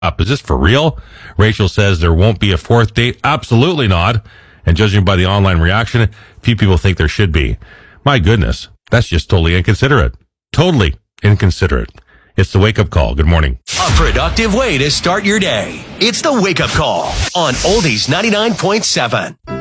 up. Is this for real? Rachel says there won't be a fourth date. Absolutely not. And judging by the online reaction, few people think there should be. My goodness, that's just totally inconsiderate. Totally inconsiderate. It's the wake-up call. Good morning. A productive way to start your day. It's the wake-up call on Oldies 99.7.